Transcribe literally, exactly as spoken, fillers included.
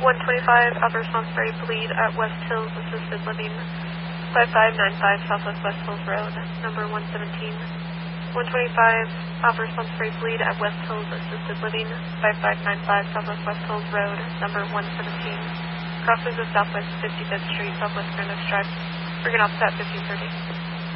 one twenty-five, Alpha response for a bleed at West Hills Assisted Living, five five nine five Southwest West Hills Road, number one seventeen. one twenty-five, Alpha response for a bleed at West Hills Assisted Living, five five nine five Southwest West Hills Road, number one seventeen. Crossings of Southwest fifty-fifth Street, Southwest Grand Oaks Drive. We're going to offset fifteen thirty.